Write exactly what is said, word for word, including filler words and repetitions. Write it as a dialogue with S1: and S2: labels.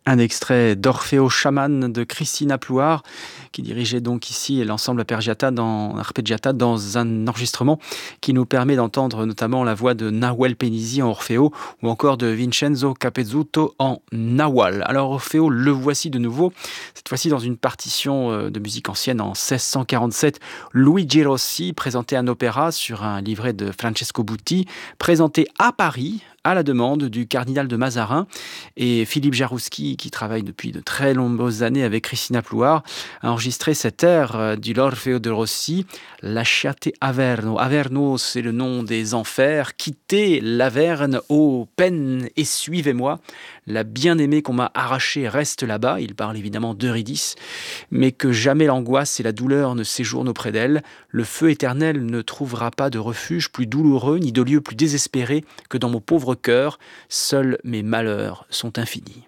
S1: Un extrait d'Orfeo Chaman de Christina Plouard, qui dirigeait donc ici l'ensemble Arpeggiata dans, Arpeggiata dans un enregistrement qui nous permet d'entendre notamment la voix de Nahuel Penisi en Orfeo ou encore de Vincenzo Capezzuto en Nahual. Alors Orfeo, le voici de nouveau, cette fois-ci dans une partition de musique ancienne en seize cent quarante-sept. Luigi Rossi présentait un opéra sur un livret de Francesco Butti, présenté à Paris à la demande du cardinal de Mazarin, et Philippe Jarouski, qui travaille depuis de très nombreuses années avec Christina Plouard, a enregistré cet air du l'Orfeo de Rossi, Lasciate Averno. Averno, c'est le nom des enfers. Quittez l'Averne, ô peine, et suivez-moi. La bien-aimée qu'on m'a arrachée reste là-bas. Il parle évidemment d'Eurydice, mais que jamais l'angoisse et la douleur ne séjournent auprès d'elle. Le feu éternel ne trouvera pas de refuge plus douloureux, ni de lieu plus désespéré que dans mon pauvre cœur. Seuls mes malheurs sont infinis.